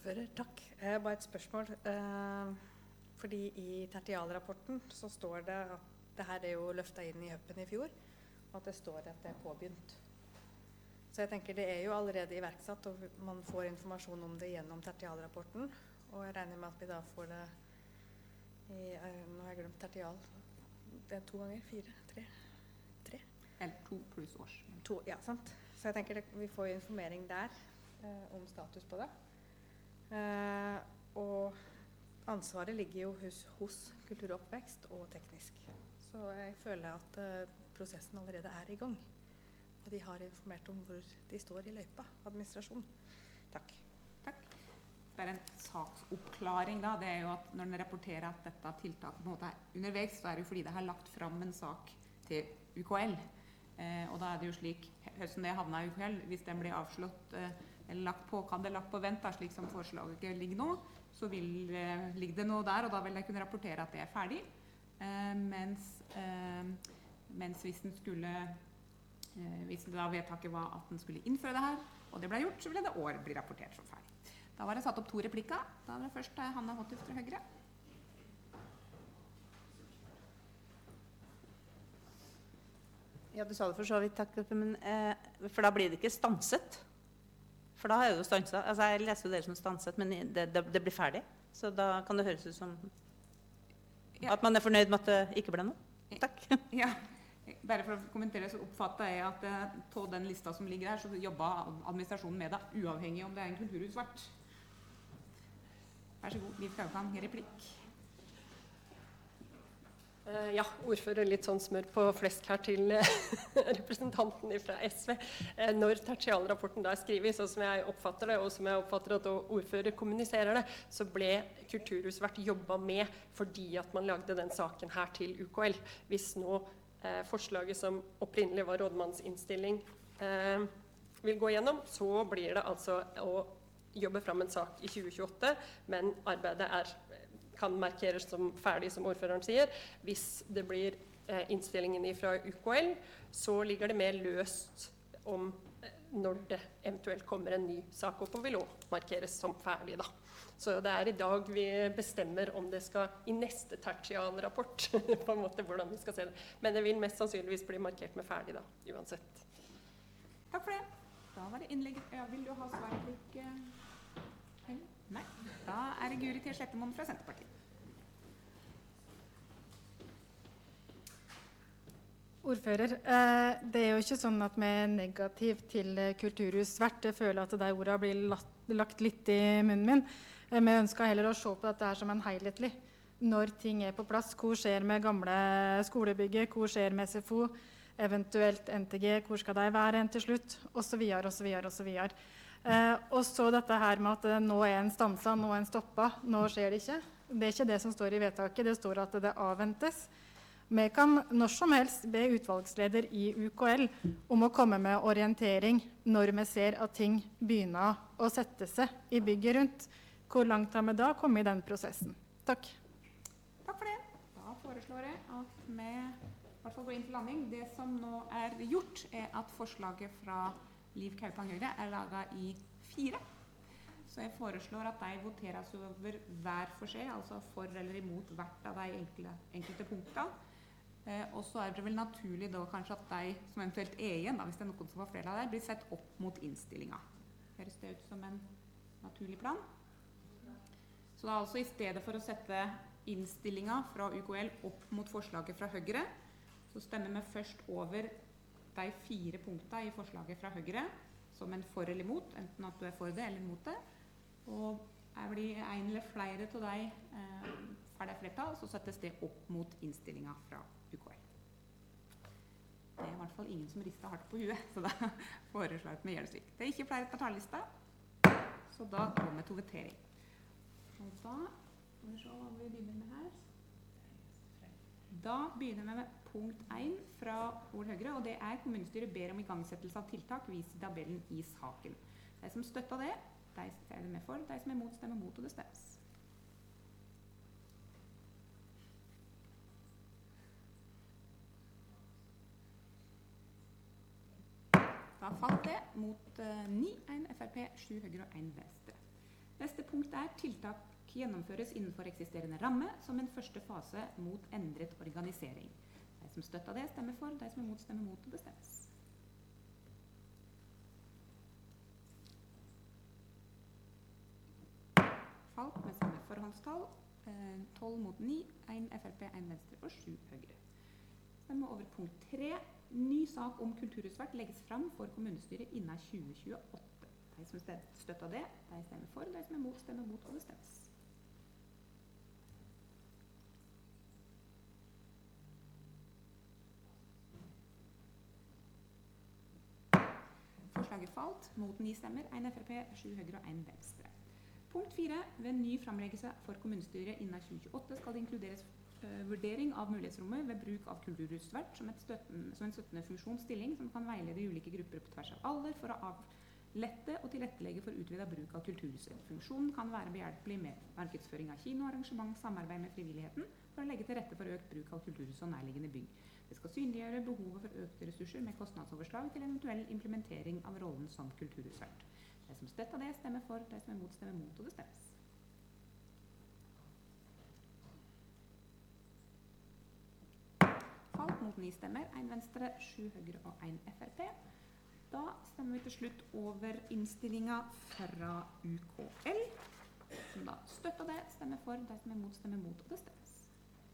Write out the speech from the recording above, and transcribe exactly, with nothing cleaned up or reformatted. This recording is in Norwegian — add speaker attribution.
Speaker 1: Ordfører, takk. Eh, bare et spørsmål. Eh, fordi i tertialrapporten så står det at det her er jo løftet inn i høppen i fjor, og at det står at det er påbegynt. Så jeg tenker det er jo allerede iverksatt, og man får informasjon om det gjennom tertialrapporten. Og jeg regner med at vi da får det i, eh, nå har jeg glemt tertial, det er to ganger, fire, tre, tre?
Speaker 2: Eller to pluss års.
Speaker 1: To, ja, sant. Så jeg tenker det, vi får informering der eh, om status på det. Eh, og ansvaret ligger jo hos, hos Kultur og Oppvekst og Teknisk. Så jeg føler at eh, prosessen allerede er i gang. Og de har informert om hvor de står i løypa, administrasjon. Takk.
Speaker 2: Takk. Det er en saksoppklaring da, det er jo at når den rapporterer at dette tiltaket på en måte er underveis, så er det jo fordi det har lagt fram en sak til U K L. Eh, og da er det jo slik, høsten det havnet i U K L, hvis den blir avslått eh, eller lagt på, kan det lagt på vent, da, slik som forslaget ikke ligger nå, så vil eh, ligge det noe der, og da vil jeg kunne rapportere at det er ferdig. Eh, mens, eh, mens hvis den skulle, eh, hvis da vedtaket var at den skulle innføre det her, og det ble gjort, så ville det år bli rapportert som ferdig. Da var det satt opp to replikker. Da var det først Hanne Hottef fra Høyre.
Speaker 3: Ja, du sa det for så vidt, takk, men eh, for da blir det ikke stanset. For da er det jo stanset. Altså, jeg leser jo dere som stanset, men det, det, det blir ferdig. Så da kan det høres ut som
Speaker 2: ja.
Speaker 3: At man er fornøyd med at det ikke ble noe. Takk.
Speaker 2: Ja, bare for å kommentere så oppfatter jeg at eh, på den lista som ligger her, så jobber administrasjonen med det, uavhengig om det er en kulturhusvert. Vær så god, Liv Kaupan, replikk.
Speaker 4: Uh, ja, ordfører litt sånn smør på flesk her til uh, representanten fra S V. Uh, når tertialrapporten da er skrevet, så som jeg oppfatter det, og som jeg oppfatter at ordfører kommuniserer det, så ble kulturhusvert jobbet med fordi at man lagde den saken her til U K L. Hvis nå uh, forslaget som opprinnelig var rådmannsinnstilling uh, vil gå gjennom, så blir det altså å jobbe fram en sak i tjue tjueåtte, men arbeidet er kan markeres som ferdig, som ordføreren sier. Hvis det blir eh, innstillingen fra U K L, så ligger det mer løst om eh, når det eventuelt kommer en ny sak opp, og vil også markeres som ferdig da. Så det er i dag vi bestemmer om det skal i neste tertialrapport, på en måte hvordan vi skal se det. Men det vil mest sannsynligvis bli markert med ferdig da, uansett.
Speaker 2: Takk for det. Da var det innlegget. Ja, vil du ha svarreplikk? Nei. Da er det Guri til Slettemoen fra Senterpartiet.
Speaker 5: Ordfører, eh, det er jo ikke sånn at vi er negativ til kulturhusvert. Jeg føler at de ordene blir lagt, lagt litt i munnen min. Eh, vi ønsker heller å se på dette her som en helhetlig. Når ting er på plass, hvor skjer med gamle skolebygget, hvor skjer med S F O, eventuelt N T G, hvor skal de være en til slutt, og så videre, og så videre, og så videre. Eh, og så dette her med at nå er en stansa, nå er en stoppa, nå skjer det ikke. Det er ikke det som står i vedtaket, det står at det avventes. Vi kan når som helst be utvalgsleder i U K L om å komme med orientering når vi ser at ting begynner å sette seg i bygget rundt. Hvor langt har vi da kommet i den prosessen? Takk.
Speaker 2: Takk for det. Da foreslår jeg at vi i hvert fall går inn til landing. Det som nå er gjort, er at forslaget fra Liv Kaupan Høyre er laget i fire. Så jeg foreslår at de voteres over hver for seg, altså for eller imot hvert av de enkelte, enkelte punktene. Eh, og så er det vel naturlig da kanskje at de som eventuelt er igjen, da, hvis det er noen som har flere av dem, blir sett opp mot innstillingen. Høres det ut som en naturlig plan? Så da altså i stedet for å sette innstillingen fra U K L opp mot forslaget fra Høyre, så stemmer vi først over de fire punktene i forslaget fra Høyre som en for eller imot, enten at du er for det eller imot det. Og er det en eller flere til deg eh, ferdig flertall, så settes det opp mot innstillingen fra U K L. Det er i hvert fall ingen som rister hardt på huet, så da foreslår jeg at vi gjør det slik. Det er ikke flere på talerlista, så da går vi til votering. Og da skal vi se hva vi begynner med her. Da begynner vi med punkt én fra Ord Høyre, og det er kommunestyret ber om igangsettelse av tiltak, vis i tabellen i saken. De som støtter det, de er med for, de som er mot, stemmer mot, og det stemmes. Da falt det mot uh, ni, en F R P, sju Høyre og en Venstre. Neste punkt er tiltak gjennomføres innenfor eksisterende ramme som en første fase mot endret organisering. De som støtter det, stemmer for. De som er mot, stemmer mot, og det stemmes. Falt med samme forhåndstall. tolv mot ni, én F R P, én Venstre og sju Høyre. Stemmer over punkt tre. Ny sak om kulturhusvert legges fram for kommunestyret innen tjue tjueåtte. De som støtter det, de stemmer for. De som er mot, stemmer mot, og det stemmes. Forslaget falt. Mot ni stemmer, én F R P, sju Høyre og én Venstre. Punkt fire. Ved ny framleggelse for kommunestyret innen tjue tjueåtte skal det inkluderes uh, vurdering av mulighetsrommet ved bruk av kulturhusvert som, støtten, som en støttende funksjonsstilling som kan veilede ulike grupper på tvers av alder for å avlette og tilrettelegge for utvidet bruk av kulturhuset. Funksjonen kan være behjelpelig med markedsføring av kinoarrangement, samarbeid med frivilligheten for å legge til rette for økt bruk av kulturhuset og nærliggende bygg. Det skal synliggjøre behovet for økte ressurser med kostnadsoverslag til eventuell implementering av rollen som kulturhusvert. De som støtter det, stemmer for. De som er mot, stemmer mot, og det stemmes. Falt mot ni stemmer, én Venstre, sju Høyre og én F R P. Da stemmer vi til slutt over innstillinga fra U K L. Som da støtter det, stemmer for. De som er mot, stemmer mot, og det stemmes.